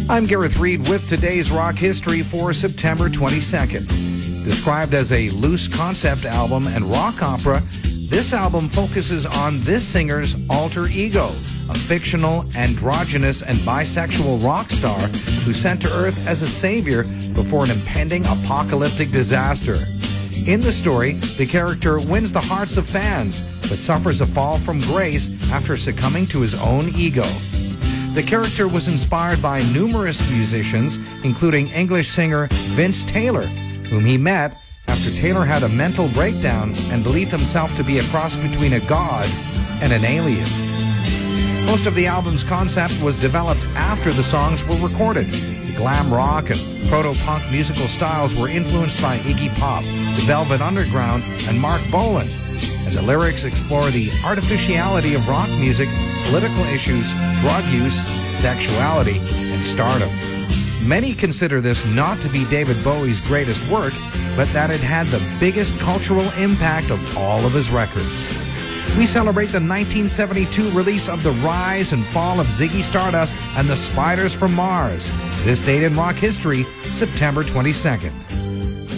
I'm Gareth Reed with today's rock history for September 22nd. Described as a loose concept album and rock opera, this album focuses on this singer's alter ego, a fictional, androgynous, and bisexual rock star who sent to Earth as a savior before an impending apocalyptic disaster. In the story, the character wins the hearts of fans, but suffers a fall from grace after succumbing to his own ego. The character was inspired by numerous musicians, including English singer Vince Taylor, whom he met after Taylor had a mental breakdown and believed himself to be a cross between a god and an alien. Most of the album's concept was developed after the songs were recorded. The glam rock and proto-punk musical styles were influenced by Iggy Pop, the Velvet Underground, and Mark Bolan, and the lyrics explore the artificiality of rock music, political issues, drug use, sexuality, and stardom. Many consider this not to be David Bowie's greatest work, but that it had the biggest cultural impact of all of his records. We celebrate the 1972 release of The Rise and Fall of Ziggy Stardust and the Spiders from Mars. This date in rock history, September 22nd.